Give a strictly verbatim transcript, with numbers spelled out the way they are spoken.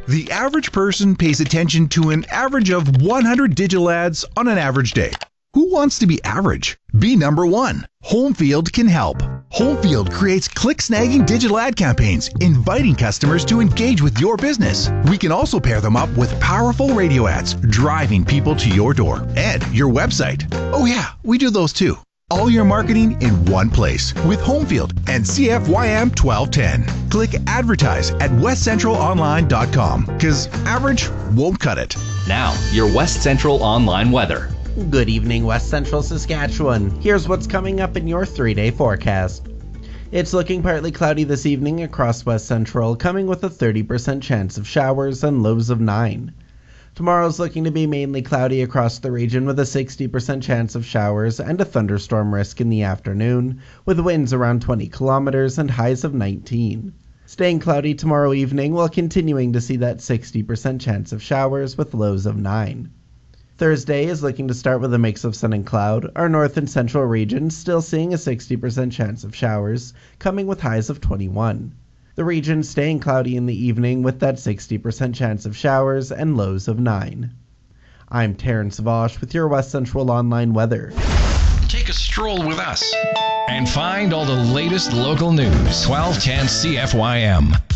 The average person pays attention to an average of one hundred digital ads on an average day. Who wants to be average? Be number one. Homefield can help. Homefield creates click-snagging digital ad campaigns, inviting customers to engage with your business. We can also pair them up with powerful radio ads, driving people to your door and your website. Oh yeah, we do those too. All your marketing in one place with Homefield and C F Y M twelve ten. Click advertise at west central online dot com because average won't cut it. Now, your West Central Online weather. Good evening, West Central Saskatchewan. Here's what's coming up in your three-day forecast. It's looking partly cloudy this evening across West Central, coming with a thirty percent chance of showers and lows of nine. Tomorrow's looking to be mainly cloudy across the region with a sixty percent chance of showers and a thunderstorm risk in the afternoon, with winds around twenty kilometers and highs of nineteen. Staying cloudy tomorrow evening while continuing to see that sixty percent chance of showers with lows of nine. Thursday is looking to start with a mix of sun and cloud, our north and central regions still seeing a sixty percent chance of showers, coming with highs of twenty-one. The region staying cloudy in the evening with that sixty percent chance of showers and lows of nine. I'm Terrence Vosh with your West Central Online weather. Take a stroll with us and find all the latest local news. twelve ten C F Y M.